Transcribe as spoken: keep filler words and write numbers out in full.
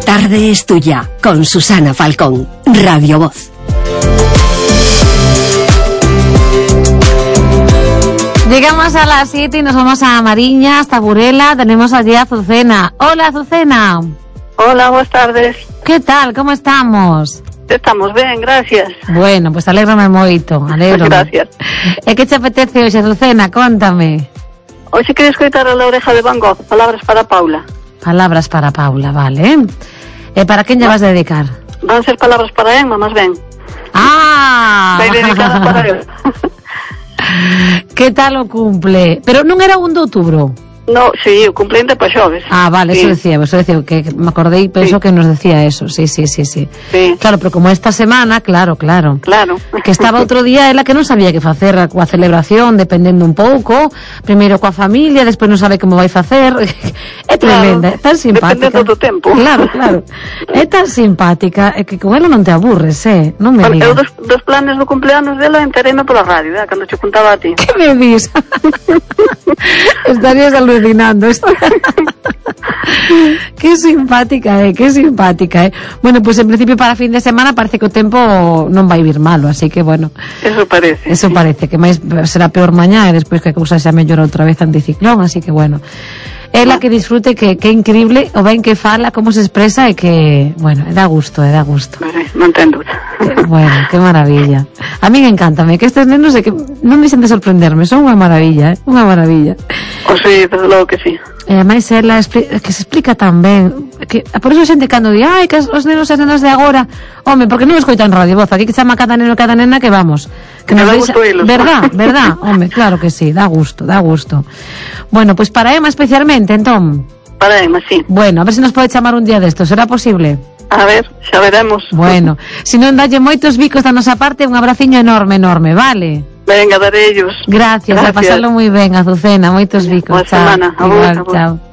tarde es tuya, con Susana Falcón, Radio Voz. Llegamos a las siete y nos vamos a Mariña, hasta Burela. Tenemos allí a Azucena. Hola, Azucena. Hola, buenas tardes. ¿Qué tal? ¿Cócómo estamos? Estamos ben, gracias. Bueno, pues alégrame moito, alégrame. Gracias. E que te apetece hoxe, Azucena? Contame. Hoxe quería escoitar a La Oreja de Van Gogh, Palabras para Paula. Palabras para Paula, vale. E para quen lle vas a dedicar? Van ser palabras para Emma, más ben. Ah! Vai dedicada para él. Que tal o cumple? Pero non era un de outubro? No, sí, o cumpleinte para xoves. Ah, vale, sí. Eso decía, eso decía, que me acordei, penso sí. que nos decía eso, sí, sí, sí, sí. Sí. Claro, pero como esta semana, claro, claro. Claro. Que estaba outro día ela que non sabía que facer coa celebración, dependendo un pouco, primeiro coa familia, despois non sabe como vai facer. É tremenda, claro. é tan simpática. Dependendo do tempo. Claro, claro. É tan simpática, é que con ela non te aburres, eh? Non me digas. Eu dos, dos planes do cumpleanos dela entereime pola radio, eh, cando te contaba a ti. Que me dis? Estarías alucinando. Qué simpática, eh, qué simpática, eh. Bueno, pues en principio para fin de semana parece que o tempo non vai vir malo, así que bueno. Eso parece. Eso sí. parece, que máis será peor mañá e despois que a cousa xa mellora outra vez anticiclón, así que bueno. Ela que disfrute, que que increíble o ben que fala, como se expresa e que, bueno, dá gusto, eh, dá gusto. Vale, non ten duda. Bueno, que maravilla. A mí encántame que estes nenos é que non me sente sorprenderme, son unha maravilla, eh, unha maravilla. O sí, desde logo que sí. E ademais ela que se explica tan ben, que por eso a xente cando di, ai, que os nenos e as nenas de agora, home, porque non escoitan Radio Voz, aquí que chama cada neno e cada nena que vamos, que nos deixa, verdad, verdad, home, claro que sí, dá gusto, dá gusto. Bueno, pois pues para Emma especialmente, entón. Para Emma, sí. Bueno, a ver se nos pode chamar un día desto, será posible? A ver, xa veremos. Bueno, se non dalle moitos bicos da nosa parte, un abraciño enorme, enorme, vale? Venga, daré ellos. Gracias, Gracias. A pasarlo moi ben, Azucena, moitos bicos. Boa semana. Chao. Igual, chao.